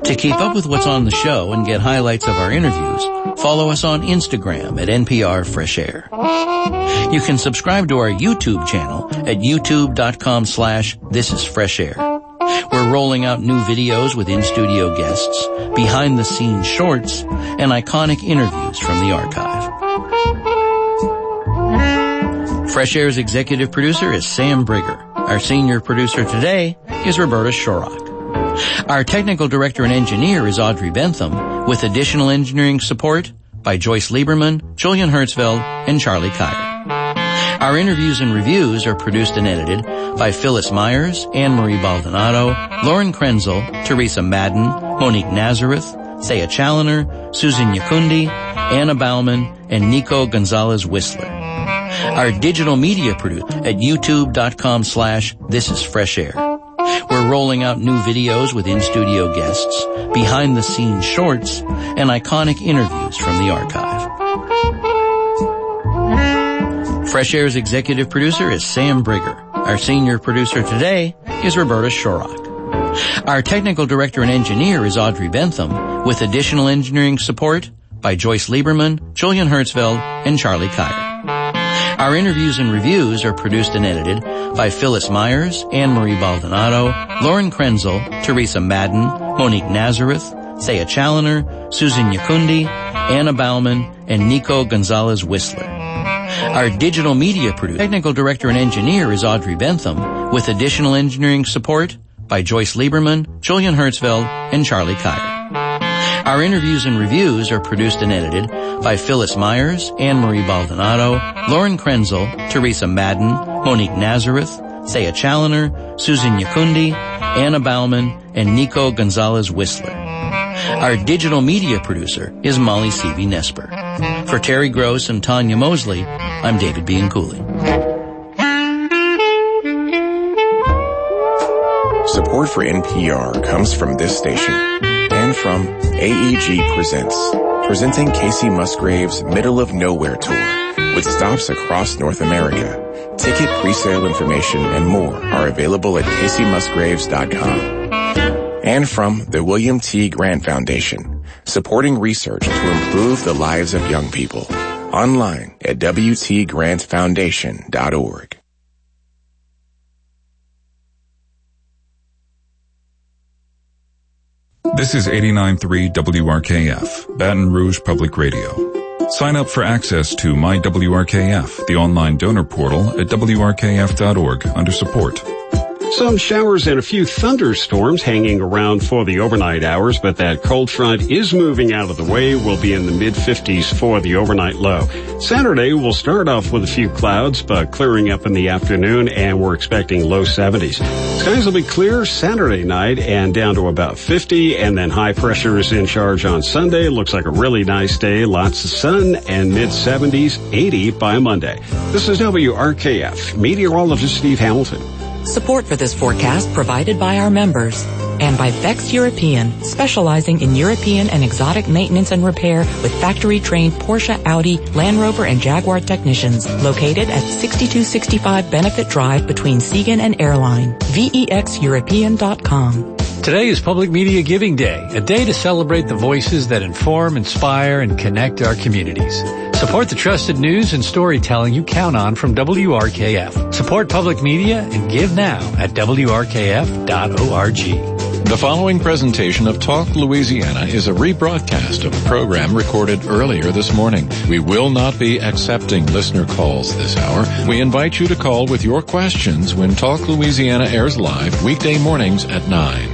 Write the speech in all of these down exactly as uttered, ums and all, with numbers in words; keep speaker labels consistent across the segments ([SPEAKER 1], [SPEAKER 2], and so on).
[SPEAKER 1] To keep up with what's on the show and get highlights of our interviews, follow us on Instagram at N P R Fresh Air. You can subscribe to our YouTube channel at youtube.com slash This Is Fresh Air. We're rolling out new videos with in-studio guests, behind-the-scenes shorts, and iconic interviews from the archive. Fresh Air's executive producer is Sam Brigger. Our senior producer today is Roberta Shorrock. Our technical director and engineer is Audrey Bentham, with additional engineering support by Joyce Lieberman, Julian Hertzfeld, and Charlie Kyer. Our interviews and reviews are produced and edited by Phyllis Myers, Anne-Marie Baldonado, Lauren Krenzel, Teresa Madden, Monique Nazareth, Thea Challoner, Susan Yakundi, Anna Bauman, and Nico Gonzalez-Whistler. Our digital media producer at youtube.com slash This Is Fresh Air. We're rolling out new videos with in-studio guests, behind-the-scenes shorts, and iconic interviews from the archive. Fresh Air's executive producer is Sam Brigger. Our senior producer today is Roberta Shorrock. Our technical director and engineer is Audrey Bentham, with additional engineering support by Joyce Lieberman, Julian Hertzfeld, and Charlie Kyer. Our interviews and reviews are produced and edited by Phyllis Myers, Anne-Marie Baldonado, Lauren Krenzel, Teresa Madden, Monique Nazareth, Thea Challoner, Susan Yakundi, Anna Bauman, and Nico Gonzalez-Whistler. Our digital media producer, technical director and engineer is Audrey Bentham, with additional engineering support by Joyce Lieberman, Julian Hertzfeld, and Charlie Kyer. Our interviews and reviews are produced and edited by Phyllis Myers, Anne-Marie Baldonado, Lauren Krenzel, Teresa Madden, Monique Nazareth, Thea Challoner, Susan Yakundi, Anna Bauman, and Nico Gonzalez-Whistler. Our digital media producer is Molly Seavey-Nesper. For Terry Gross and Tanya Mosley, I'm David Bianculli.
[SPEAKER 2] Support for N P R comes from this station and from A E G Presents, presenting Casey Musgrave's Middle of Nowhere Tour with stops across North America. Ticket presale information and more are available at casey musgraves dot com. And from the William T. Grant Foundation, supporting research to improve the lives of young people. Online at w t grant foundation dot org.
[SPEAKER 3] This is eighty-nine point three W R K F, Baton Rouge Public Radio. Sign up for access to My W R K F, the online donor portal at w r k f dot org under support.
[SPEAKER 4] Some showers and a few thunderstorms hanging around for the overnight hours, but that cold front is moving out of the way. We'll be in the mid fifties for the overnight low. Saturday, we'll start off with a few clouds, but clearing up in the afternoon, and we're expecting low seventies. Skies will be clear Saturday night and down to about fifty, and then high pressure is in charge on Sunday. Looks like a really nice day, lots of sun, and mid seventies, eighty by Monday. This is W R K F, meteorologist Steve Hamilton.
[SPEAKER 5] Support for this forecast provided by our members and by Vex European, specializing in European and exotic maintenance and repair with factory-trained Porsche, Audi, Land Rover, and Jaguar technicians. Located at sixty-two sixty-five Benefit Drive between Siegen and Airline. V E X European dot com.
[SPEAKER 6] Today is Public Media Giving Day, a day to celebrate the voices that inform, inspire, and connect our communities. Support the trusted news and storytelling you count on from W R K F. Support public media and give now at w r k f dot org.
[SPEAKER 7] The following presentation of Talk Louisiana is a rebroadcast of a program recorded earlier this morning. We will not be accepting listener calls this hour. We invite you to call with your questions when Talk Louisiana airs live weekday mornings at nine.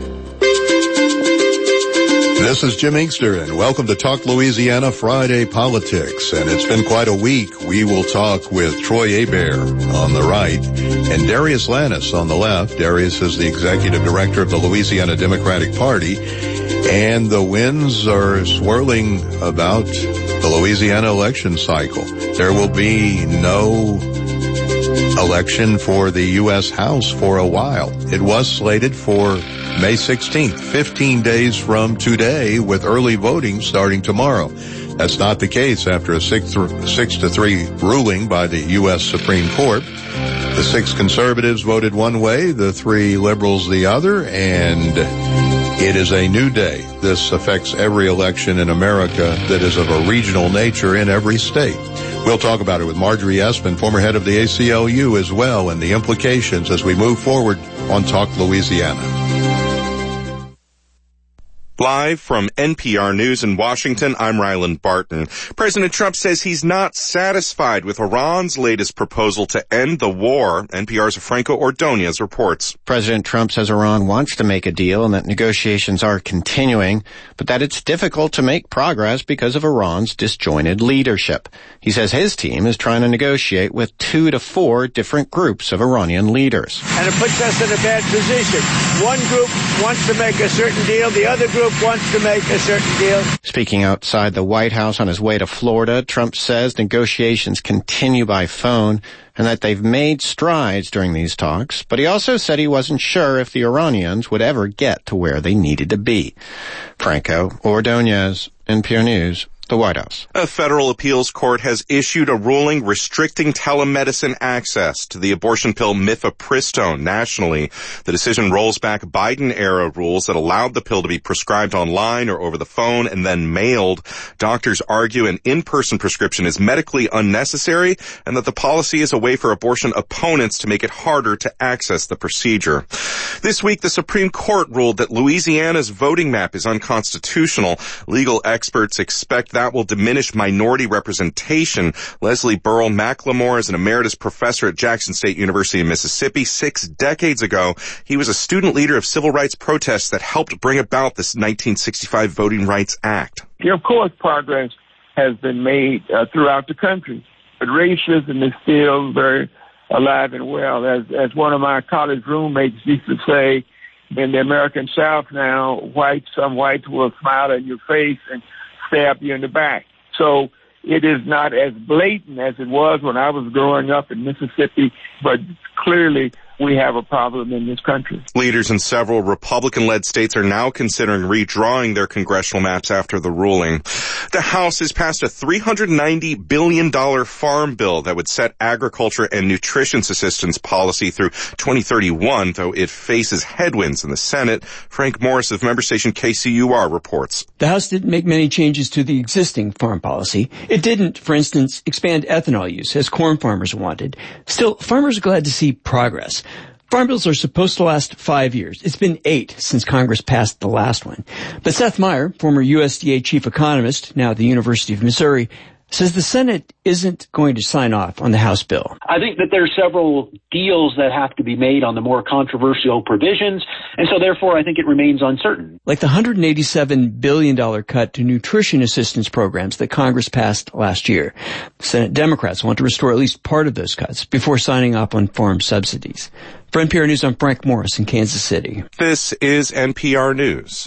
[SPEAKER 8] This is Jim Inkster, and welcome to Talk Louisiana Friday Politics. And it's been quite a week. We will talk with Troy Hebert on the right and Darius Lannis on the left. Darius is the executive director of the Louisiana Democratic Party, and the winds are swirling about the Louisiana election cycle. There will be no election for the U S House for a while. It was slated for May sixteenth, fifteen days from today, with early voting starting tomorrow. That's not the case after a six, six to three ruling by the U S Supreme Court. The six conservatives voted one way, the three liberals the other, and It is a new day. This affects every election in America that is of a regional nature in every state. We'll talk about it with Marjorie Espin, former head of the A C L U as well, and the implications as we move forward on Talk Louisiana.
[SPEAKER 2] Live from N P R News in Washington, I'm Ryland Barton. President Trump says he's not satisfied with Iran's latest proposal to end the war. N P R's Franco Ordonez reports.
[SPEAKER 9] President Trump says Iran wants to make a deal and that negotiations are continuing, but that it's difficult to make progress because of Iran's disjointed leadership. He says his team is trying to negotiate with two to four different groups of Iranian leaders.
[SPEAKER 10] And it puts us in a bad position. One group wants to make a certain deal, the other group wants to make a certain deal.
[SPEAKER 9] Speaking outside the White House on his way to Florida, Trump says negotiations continue by phone and that they've made strides during these talks, but he also said he wasn't sure if the Iranians would ever get to where they needed to be. Franco Ordonez, N P R News, the White House.
[SPEAKER 2] A federal appeals court has issued a ruling restricting telemedicine access to the abortion pill mifepristone nationally. The decision rolls back Biden-era rules that allowed the pill to be prescribed online or over the phone and then mailed. Doctors argue an in-person prescription is medically unnecessary and that the policy is a way for abortion opponents to make it harder to access the procedure. This week, the Supreme Court ruled that Louisiana's voting map is unconstitutional. Legal experts expect that That will diminish minority representation. Leslie Burrell McLemore is an emeritus professor at Jackson State University in Mississippi. Six decades ago, he was a student leader of civil rights protests that helped bring about this nineteen sixty-five Voting Rights Act.
[SPEAKER 11] Yeah, of course, progress has been made uh, throughout the country, but racism is still very alive and well. As, as one of my college roommates used to say, in the American South now, white, some whites will smile in your face and stab you in the back. So it is not as blatant as it was when I was growing up in Mississippi, but clearly we have a problem in this country.
[SPEAKER 2] Leaders in several Republican-led states are now considering redrawing their congressional maps after the ruling. The House has passed a three hundred ninety billion dollars farm bill that would set agriculture and nutrition assistance policy through twenty thirty-one, though it faces headwinds in the Senate. Frank Morris of member station K C U R reports.
[SPEAKER 12] The House didn't make many changes to the existing farm policy. It didn't, for instance, expand ethanol use, as corn farmers wanted. Still, farmers are glad to see progress. Farm bills are supposed to last five years. It's been eight since Congress passed the last one. But Seth Meyer, former U S D A chief economist, now at the University of Missouri, says the Senate isn't going to sign off on the House bill.
[SPEAKER 13] I think that there are several deals that have to be made on the more controversial provisions, and so therefore I think it remains uncertain.
[SPEAKER 12] Like the one hundred eighty-seven billion dollars cut to nutrition assistance programs that Congress passed last year. Senate Democrats want to restore at least part of those cuts before signing off on farm subsidies. For N P R News, I'm Frank Morris in Kansas City.
[SPEAKER 2] This is N P R News.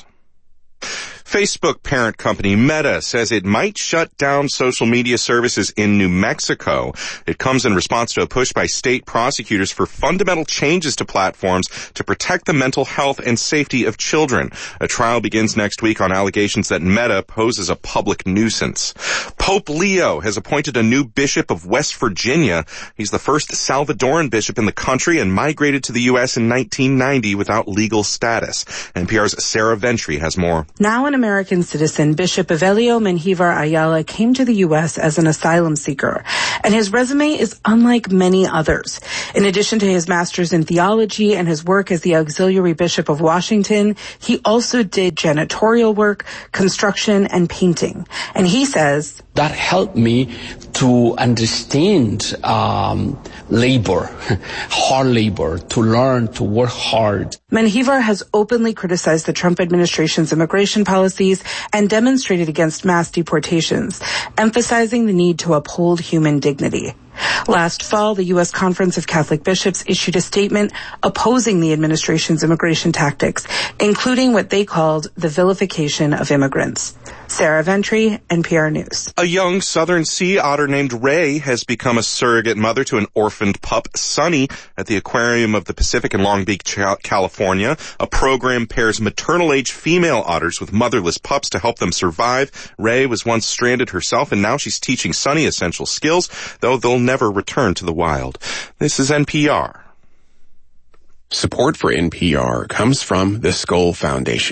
[SPEAKER 2] Facebook parent company Meta says it might shut down social media services in New Mexico. It comes in response to a push by state prosecutors for fundamental changes to platforms to protect the mental health and safety of children. A trial begins next week on allegations that Meta poses a public nuisance. Pope Leo has appointed a new bishop of West Virginia. He's the first Salvadoran bishop in the country and migrated to the U S in nineteen ninety without legal status. N P R's Sarah Ventry has more.
[SPEAKER 14] Now an American citizen, Bishop Evelio Menjivar Ayala came to the U S as an asylum seeker, and his resume is unlike many others. In addition to his master's in theology and his work as the auxiliary bishop of Washington, he also did janitorial work, construction, and painting. And he says,
[SPEAKER 15] that helped me to understand um, labor, hard labor, to learn to work hard.
[SPEAKER 14] Menjivar has openly criticized the Trump administration's immigration policies and demonstrated against mass deportations, emphasizing the need to uphold human dignity. Last fall, the U S Conference of Catholic Bishops issued a statement opposing the administration's immigration tactics, including what they called the vilification of immigrants. Sarah Ventry, N P R News.
[SPEAKER 2] A young southern sea otter named Ray has become a surrogate mother to an orphaned pup, Sunny, at the Aquarium of the Pacific in Long Beach, California. A program pairs maternal-age female otters with motherless pups to help them survive. Ray was once stranded herself, and now she's teaching Sunny essential skills, though they'll never return to the wild. This is N P R. Support for N P R comes from the Skoll Foundation.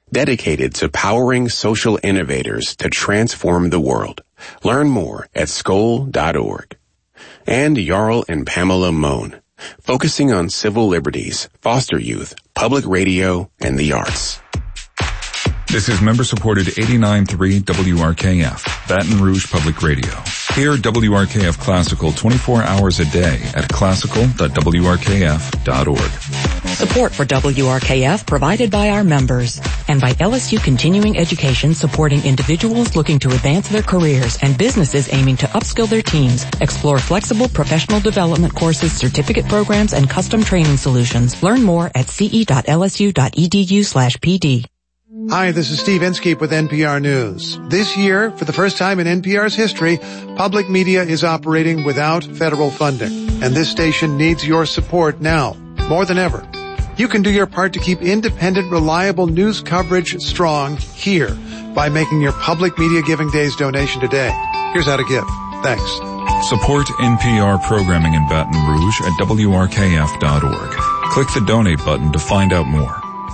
[SPEAKER 2] dedicated to powering social innovators to transform the world. Learn more at skoll dot org. And Jarl and Pamela Mohn, focusing on civil liberties, foster youth, public radio, and the arts.
[SPEAKER 3] This is member-supported eighty-nine point three W R K F, Baton Rouge Public Radio. Hear W R K F Classical twenty-four hours a day at classical dot w r k f dot org.
[SPEAKER 5] Support for W R K F provided by our members and by L S U Continuing Education, supporting individuals looking to advance their careers and businesses aiming to upskill their teams. Explore flexible professional development courses, certificate programs, and custom training solutions. Learn more at c e dot l s u dot e d u slash p d.
[SPEAKER 16] Hi, this is Steve Inskeep with N P R News. This year, for the first time in N P R's history, public media is operating without federal funding. And this station needs your support now, more than ever. You can do your part to keep independent, reliable news coverage strong here by making your Public Media Giving Days donation today. Here's how to give. Thanks.
[SPEAKER 3] Support N P R programming in Baton Rouge at w r k f dot org. Click the donate button to find out more.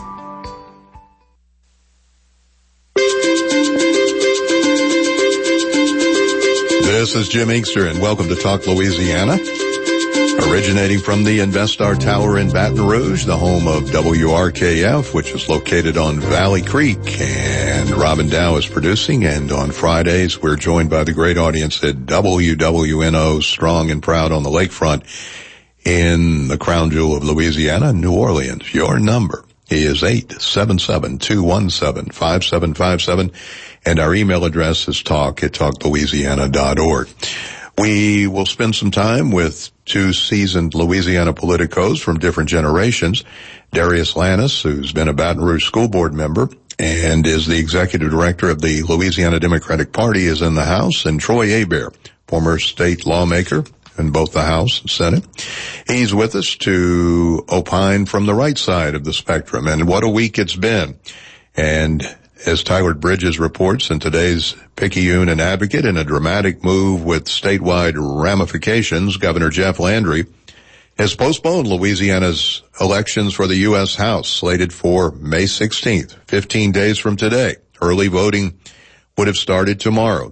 [SPEAKER 8] This is Jim Inkster, and welcome to Talk Louisiana. Originating from the InvestStar Tower in Baton Rouge, the home of W R K F, which is located on Valley Creek, and Robin Dow is producing. And on Fridays, we're joined by the great audience at W W N O, strong and proud on the lakefront in the crown jewel of Louisiana, New Orleans. Your number is eight seven seven, two one seven, five seven five seven. And our email address is talk at talk louisiana dot org. We will spend some time with two seasoned Louisiana politicos from different generations. Darius Lannis, who's been a Baton Rouge school board member and is the executive director of the Louisiana Democratic Party, is in the House, and Troy Hebert, former state lawmaker in both the House and Senate. He's with us to opine from the right side of the spectrum. And what a week it's been. And as Tyler Bridges reports in today's Picayune and Advocate, in a dramatic move with statewide ramifications, Governor Jeff Landry has postponed Louisiana's elections for the U S House, slated for May sixteenth, fifteen days from today. Early voting would have started tomorrow.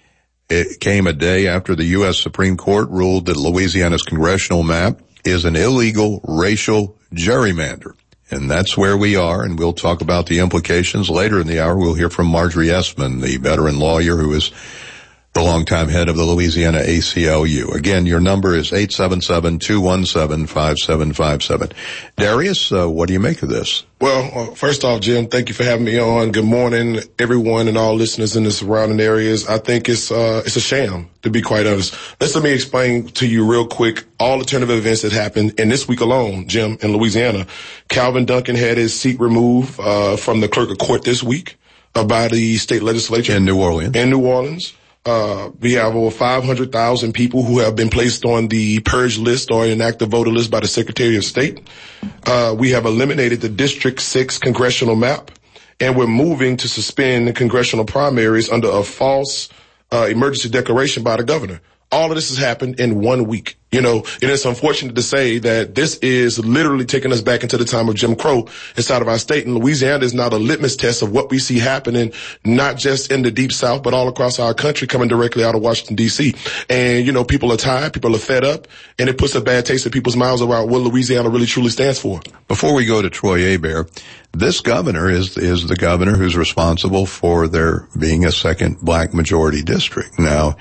[SPEAKER 8] It came a day after the U S Supreme Court ruled that Louisiana's congressional map is an illegal racial gerrymander. And that's where we are, and we'll talk about the implications. Later in the hour, we'll hear from Marjorie Essman, the veteran lawyer who is the longtime head of the Louisiana A C L U. Again, your number is eight seven seven, two one seven, five seven five seven. Darius, uh, what do you make of this?
[SPEAKER 17] Well, uh, first off, Jim, thank you for having me on. Good morning, everyone and all listeners in the surrounding areas. I think it's uh it's a sham, to be quite honest. Let's let me explain to you real quick all the turn of events that happened in this week alone, Jim, in Louisiana. Calvin Duncan had his seat removed uh from the clerk of court this week uh, by the state legislature.
[SPEAKER 8] In New Orleans.
[SPEAKER 17] In New Orleans. Uh, we have over five hundred thousand people who have been placed on the purge list or inactive voter list by the Secretary of State. Uh, we have eliminated the District six congressional map, and we're moving to suspend the congressional primaries under a false uh, emergency declaration by the governor. All of this has happened in one week. You know, and it's unfortunate to say that this is literally taking us back into the time of Jim Crow inside of our state. And Louisiana is not a litmus test of what we see happening, not just in the Deep South, but all across our country, coming directly out of Washington, D C. And, you know, people are tired, people are fed up, and it puts a bad taste in people's mouths about what Louisiana really truly stands for.
[SPEAKER 8] Before we go to Troy Hebert, this governor is is the governor who's responsible for there being a second black majority district. Now,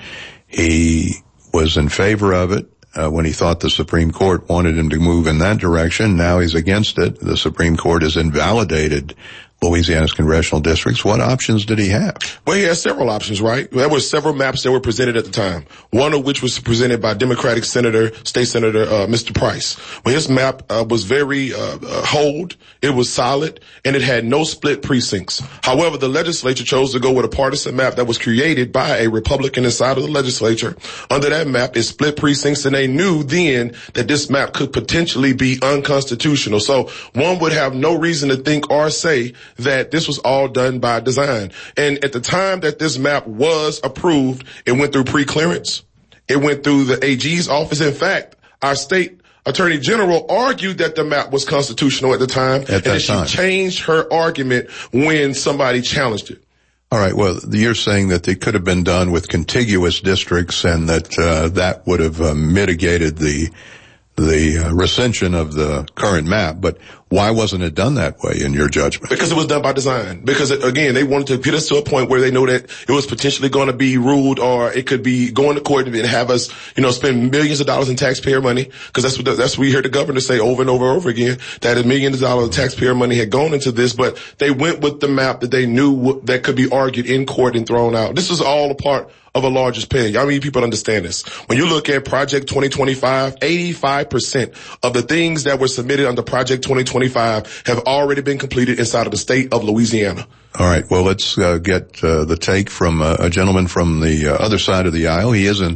[SPEAKER 8] he was in favor of it uh, when he thought the Supreme Court wanted him to move in that direction. Now he's against it. The Supreme Court has invalidated Louisiana's congressional districts. What options did he have?
[SPEAKER 17] Well, he has several options, right? There were several maps that were presented at the time, one of which was presented by Democratic Senator, State Senator uh, Mister Price. Well, his map uh, was very uh, uh, hold, it was solid, and it had no split precincts. However, the legislature chose to go with a partisan map that was created by a Republican inside of the legislature. Under that map is split precincts, and they knew then that this map could potentially be unconstitutional. So one would have no reason to think or say that this was all done by design. And at the time that this map was approved, it went through pre-clearance. It went through the A G's office. In fact, our state Attorney General argued that the map was constitutional at the time,
[SPEAKER 8] at that
[SPEAKER 17] and
[SPEAKER 8] time.
[SPEAKER 17] she changed her argument when somebody challenged it.
[SPEAKER 8] All right. Well, you're saying that it could have been done with contiguous districts, and that uh, that would have uh, mitigated the the uh, recension of the current map. But why wasn't it done that way, in your judgment?
[SPEAKER 17] Because it was done by design. Because, again, they wanted to get us to a point where they know that it was potentially going to be ruled, or it could be going to court and have us, you know, spend millions of dollars in taxpayer money. Because that's what the, that's what we heard the governor say over and over and over again, that a million dollars of taxpayer money had gone into this. But they went with the map that they knew w- that could be argued in court and thrown out. This is all a part of a larger plan. Y'all need people to understand this. When you look at Project twenty twenty-five, eighty-five percent of the things that were submitted under Project twenty twenty-five have already been completed inside of the state of Louisiana.
[SPEAKER 8] All right. Well, let's uh, get uh, the take from uh, a gentleman from the uh, other side of the aisle. He is an,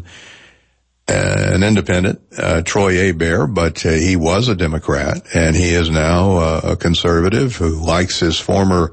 [SPEAKER 8] uh, an independent, uh, Troy Hebert, but uh, he was a Democrat, and he is now uh, a conservative who likes his former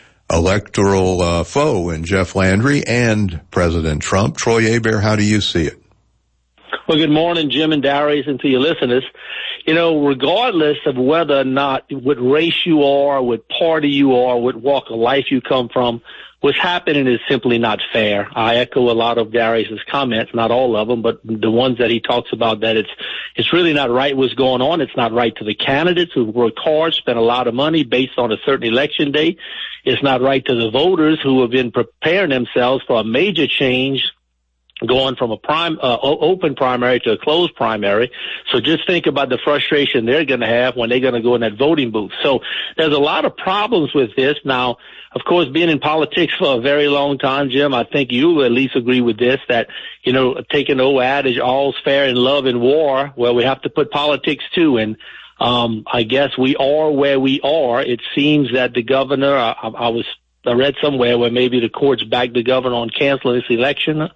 [SPEAKER 8] electoral uh, foe in Jeff Landry and President Trump. Troy Hebert, how do you see it?
[SPEAKER 18] Well, good morning, Jim and Darius, and to your listeners. You know, regardless of whether or not what race you are, what party you are, what walk of life you come from, what's happening is simply not fair. I echo a lot of Darius's comments, not all of them, but the ones that he talks about, that it's it's really not right what's going on. It's not right to the candidates who worked hard, spent a lot of money based on a certain election day. It's not right to the voters who have been preparing themselves for a major change, going from a prime, uh, open primary to a closed primary. So just think about the frustration they're going to have when they're going to go in that voting booth. So there's a lot of problems with this. Now, of course, being in politics for a very long time, Jim, I think you will at least agree with this, that, you know, taking the old adage, all's fair in love and war, well, we have to put politics too. And um, I guess we are where we are. It seems that the governor, I, I was, I read somewhere where maybe the courts backed the governor on canceling this election.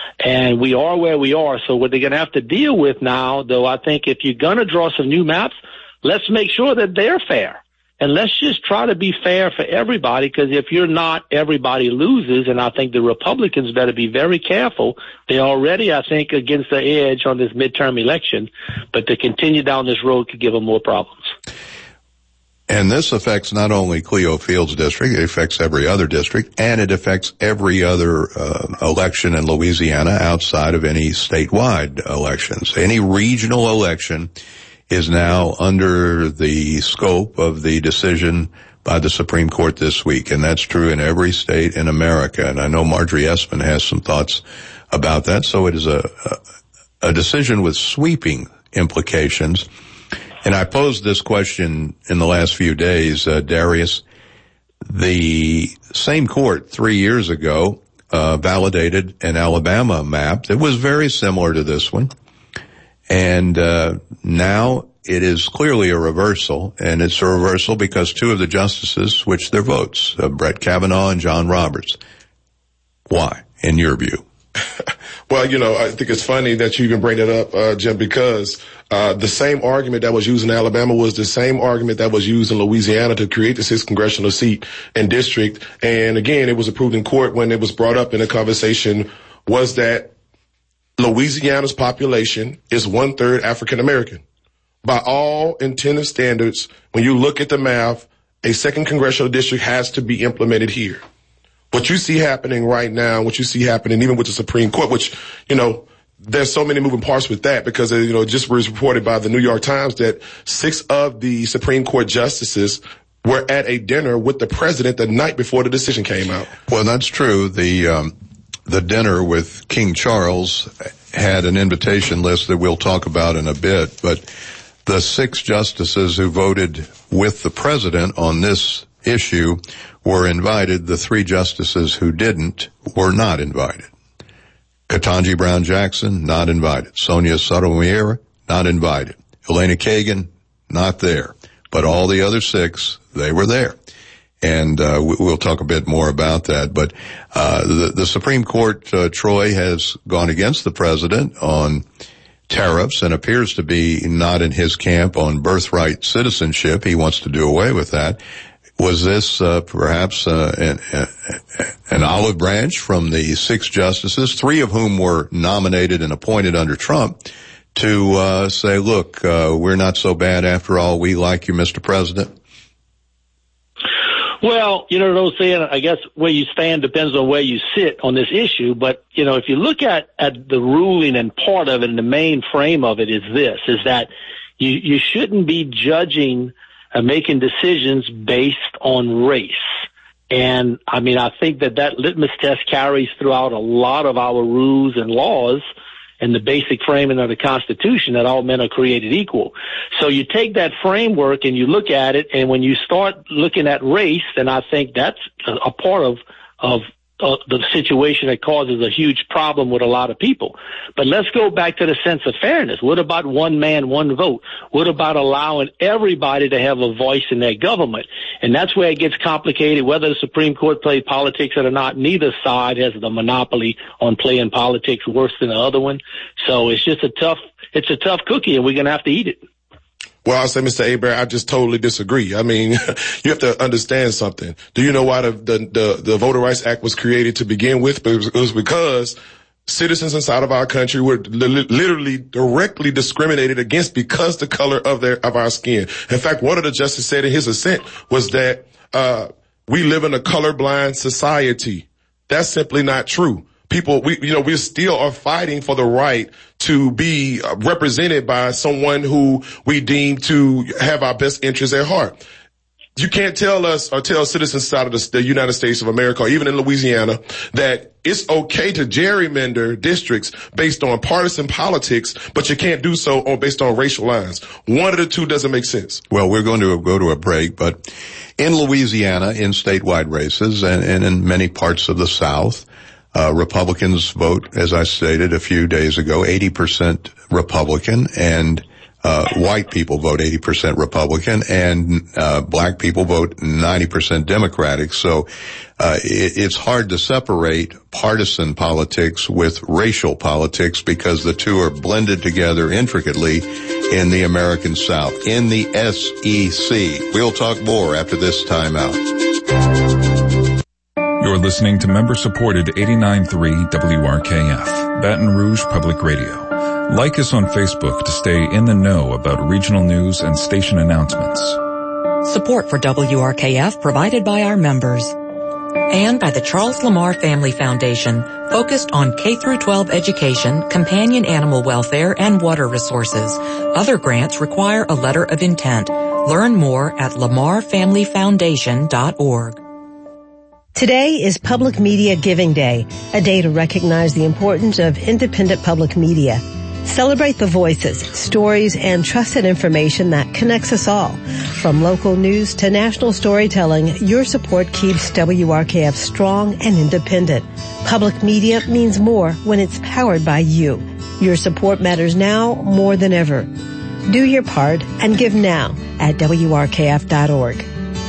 [SPEAKER 18] And we are where we are. So what they're going to have to deal with now, though, I think if you're going to draw some new maps, let's make sure that they're fair. And let's just try to be fair for everybody, because if you're not, everybody loses. And I think the Republicans better be very careful. They're already, I think, against the edge on this midterm election. But to continue down this road could give them more problems.
[SPEAKER 8] And this affects not only Cleo Fields district, it affects every other district, and it affects every other uh, election in Louisiana outside of any statewide elections. Any regional election is now under the scope of the decision by the Supreme Court this week, and that's true in every state in America. And I know Marjorie Espin has some thoughts about that. So it is a, a, a decision with sweeping implications. And I posed this question in the last few days, uh, Darius. The same court three years ago uh, validated an Alabama map that was very similar to this one. And uh now it is clearly a reversal, and it's a reversal because two of the justices switched their votes, uh, Brett Kavanaugh and John Roberts. Why, in your view?
[SPEAKER 17] Well, you know, I think it's funny that you even bring that up, uh, Jim, because uh the same argument that was used in Alabama was the same argument that was used in Louisiana to create the sixth congressional seat and district. And again, it was approved in court when it was brought up in a conversation, was that Louisiana's population is one-third African-American. By all intent and standards, when you look at the math, a second congressional district has to be implemented here. What you see happening right now, what you see happening even with the Supreme Court, which, you know, there's so many moving parts with that because, you know, just was reported by the New York Times that six of the Supreme Court justices were at a dinner with the president the night before the decision came out.
[SPEAKER 8] Well, that's true. The, um, The dinner with King Charles had an invitation list that we'll talk about in a bit, but the six justices who voted with the president on this issue were invited. The three justices who didn't were not invited. Ketanji Brown Jackson, not invited. Sonia Sotomayor, not invited. Elena Kagan, not there. But all the other six, they were there. And uh we'll talk a bit more about that. But uh the, the Supreme Court, uh, Troy, has gone against the president on tariffs and appears to be not in his camp on birthright citizenship. He wants to do away with that. Was this uh, perhaps uh, an, an olive branch from the six justices, three of whom were nominated and appointed under Trump, to uh, say, look, uh, we're not so bad after all. We like you, Mister President?
[SPEAKER 18] Well, you know what I'm saying? I guess where you stand depends on where you sit on this issue. But, you know, if you look at, at the ruling and part of it and the main frame of it is this, is that you, you shouldn't be judging and making decisions based on race. And, I mean, I think that that litmus test carries throughout a lot of our rules and laws and the basic framing of the Constitution that all men are created equal. So you take that framework and you look at it, and when you start looking at race, then I think that's a, a part of, of uh, the situation that causes a huge problem with a lot of people. But let's go back to the sense of fairness. What about one man, one vote? What about allowing everybody to have a voice in their government? And that's where it gets complicated, whether the Supreme Court played politics or not. Neither side has the monopoly on playing politics worse than the other one. So it's just a tough, it's a tough cookie, and we're going to have to eat it.
[SPEAKER 17] Well, I'll say, Mister Hebert, I just totally disagree. I mean, you have to understand something. Do you know why the, the, the, the Voter Rights Act was created to begin with? It was, it was because citizens inside of our country were li- literally directly discriminated against because the color of their, of our skin. In fact, one of the justices said in his assent was that, uh, we live in a colorblind society. That's simply not true. People, we, you know, we still are fighting for the right to be represented by someone who we deem to have our best interests at heart. You can't tell us or tell citizens out of the, the United States of America, or even in Louisiana, that it's okay to gerrymander districts based on partisan politics, but you can't do so on, based on racial lines. One of the two doesn't make sense.
[SPEAKER 8] Well, we're going to go to a break, but in Louisiana, in statewide races and, and in many parts of the South, Uh, Republicans vote, as I stated a few days ago, eighty percent Republican, and uh, white people vote eighty percent Republican, and uh, black people vote ninety percent Democratic. So uh, it, it's hard to separate partisan politics with racial politics because the two are blended together intricately in the American South, in the S E C. We'll talk more after this timeout.
[SPEAKER 3] You're listening to member-supported eighty-nine point three W R K F, Baton Rouge Public Radio. Like us on Facebook to stay in the know about regional news and station announcements.
[SPEAKER 5] Support for W R K F provided by our members. And by the Charles Lamar Family Foundation, focused on K through twelve education, companion animal welfare, and water resources. Other grants require a letter of intent. Learn more at lamar family foundation dot org.
[SPEAKER 19] Today is Public Media Giving Day, a day to recognize the importance of independent public media. Celebrate the voices, stories, and trusted information that connects us all. From local news to national storytelling, your support keeps W R K F strong and independent. Public media means more when it's powered by you. Your support matters now more than ever. Do your part and give now at W R K F dot org.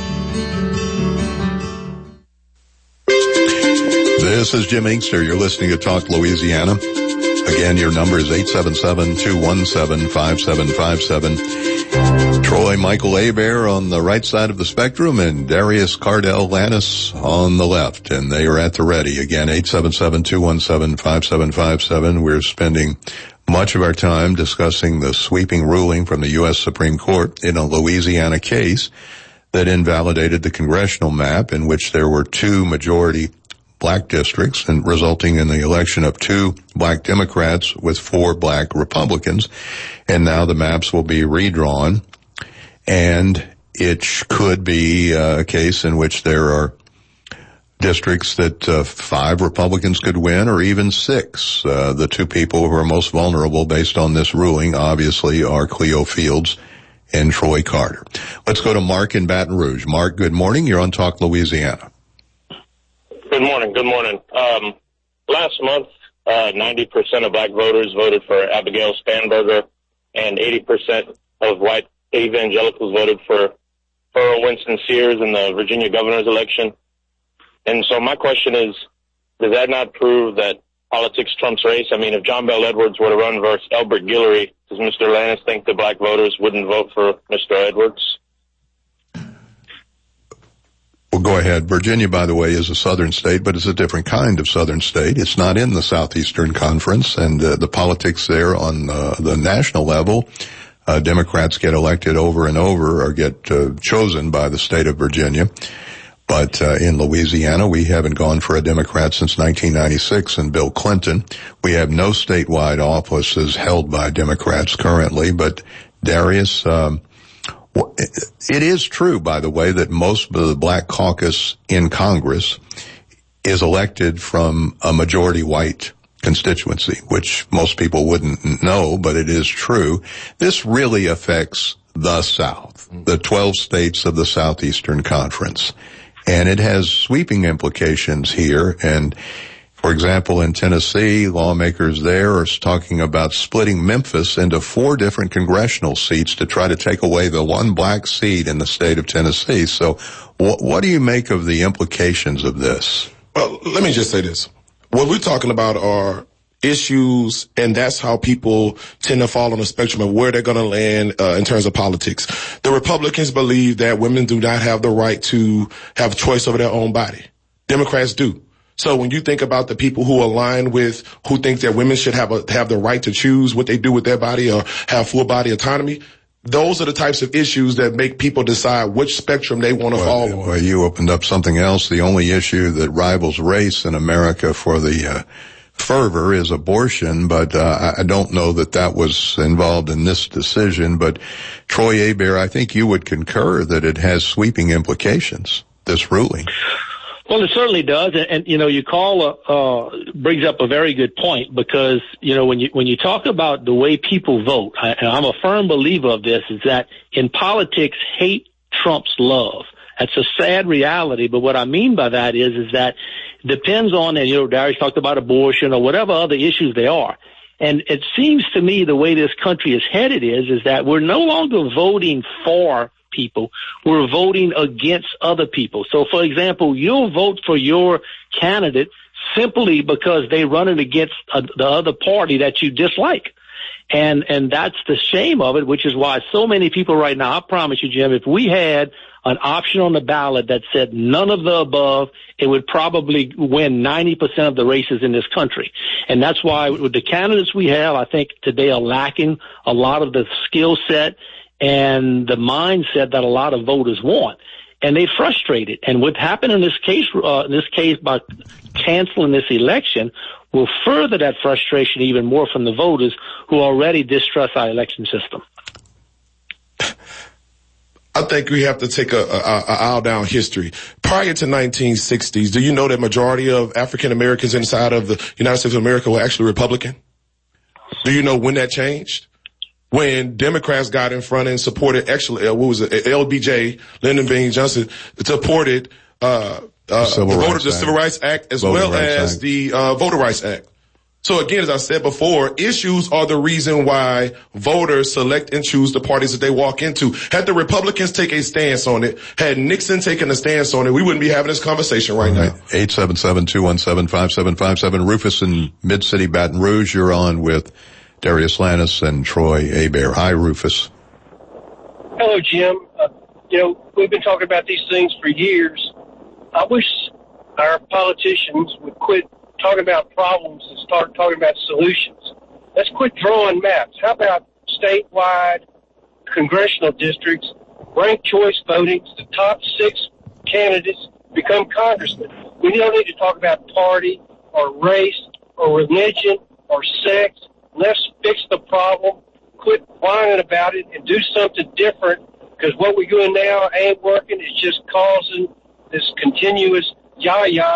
[SPEAKER 8] This is Jim Inkster. You're listening to Talk Louisiana. Again, your number is eight seven seven, two one seven, five seven five seven. Troy Michael Hebert on the right side of the spectrum and Darius Cardell Lannis on the left. And they are at the ready. Again, eight seven seven, two one seven, five seven five seven. We're spending much of our time discussing the sweeping ruling from the U S Supreme Court in a Louisiana case that invalidated the congressional map in which there were two majority black districts and resulting in the election of two black Democrats with four black Republicans. And now the maps will be redrawn, and it could be a case in which there are districts that uh, five Republicans could win, or even six. Uh, the two people who are most vulnerable based on this ruling obviously are Cleo Fields and Troy Carter. Let's go to Mark in Baton Rouge. Mark, good morning. You're on Talk Louisiana.
[SPEAKER 20] Good morning. Good morning. Um, last month, uh, ninety percent of black voters voted for Abigail Spanberger, and eighty percent of white evangelicals voted for Earl Winston Sears in the Virginia governor's election. And so my question is, does that not prove that politics trumps race? I mean, if John Bell Edwards were to run versus Elbert Guillory, does Mister Lannis think the black voters wouldn't vote for Mister Edwards?
[SPEAKER 8] Well, go ahead. Virginia, by the way, is a southern state, but it's a different kind of southern state. It's not in the Southeastern Conference, and uh, the politics there on uh, the national level, uh, Democrats get elected over and over or get uh, chosen by the state of Virginia. But uh, in Louisiana, we haven't gone for a Democrat since nineteen ninety-six and Bill Clinton. We have no statewide offices held by Democrats currently, but Darius, um, it is true, by the way, that most of the Black caucus in Congress is elected from a majority white constituency, which most people wouldn't know, but it is true. This really affects the South, the twelve states of the Southeastern Conference. And it has sweeping implications here. And, for example, in Tennessee, lawmakers there are talking about splitting Memphis into four different congressional seats to try to take away the one black seat in the state of Tennessee. So wh- what do you make of the implications of this?
[SPEAKER 17] Well, let me just say this. What we're talking about are issues, and that's how people tend to fall on the spectrum of where they're going to land uh, in terms of politics. The Republicans believe that women do not have the right to have choice over their own body. Democrats do. So when you think about the people who align with, who think that women should have a, have the right to choose what they do with their body or have full body autonomy, those are the types of issues that make people decide which spectrum they want to
[SPEAKER 8] well,
[SPEAKER 17] fall on.
[SPEAKER 8] Well, you opened up something else. The only issue that rivals race in America for the uh, fervor is abortion, but uh, I don't know that that was involved in this decision. But Troy Hebert, I think you would concur that it has sweeping implications, this ruling.
[SPEAKER 18] Well, it certainly does, and, and you know, you call uh, uh brings up a very good point, because you know when you when you talk about the way people vote, I, I'm a firm believer of this, is that in politics, hate trumps love. That's a sad reality, but what I mean by that is is that it depends on, and you know, Darius talked about abortion or whatever other issues they are. And it seems to me the way this country is headed is is that we're no longer voting for people, we're voting against other people. So, for example, you'll vote for your candidate simply because they run it against uh, the other party that you dislike. And and that's the shame of it, which is why so many people right now, I promise you, Jim, if we had an option on the ballot that said none of the above, it would probably win ninety percent of the races in this country. And that's why with the candidates we have, I think today are lacking a lot of the skill set and the mindset that a lot of voters want. And they frustrated. And what happened in this case, uh, in this case by canceling this election will further that frustration even more from the voters who already distrust our election system.
[SPEAKER 17] I think we have to take a, a, a aisle down history. Prior to nineteen sixties, do you know that majority of African Americans inside of the United States of America were actually Republican? Do you know when that changed? When Democrats got in front and supported, actually, uh, what was it, L B J, Lyndon B. Johnson, supported uh, uh, the, the, voter, the Civil Rights Act as Voting well as Act. the uh, Voter Rights Act. So again, as I said before, issues are the reason why voters select and choose the parties that they walk into. Had the Republicans take a stance on it, had Nixon taken a stance on it, we wouldn't be having this conversation right now.
[SPEAKER 8] eight seven seven, two one seven, five seven five seven. Rufus in Mid-City, Baton Rouge, you're on with Darius Lannis and Troy Hebert. Hi, Rufus.
[SPEAKER 21] Hello, Jim. Uh, you know, we've been talking about these things for years. I wish our politicians would quit talking about problems and start talking about solutions. Let's quit drawing maps. How about statewide congressional districts, ranked choice voting, the top six candidates become congressmen? We don't need to talk about party or race or religion or sex. Let's fix the problem, quit whining about it, and do something different, because what we're doing now ain't working. It's just causing this continuous yah-yah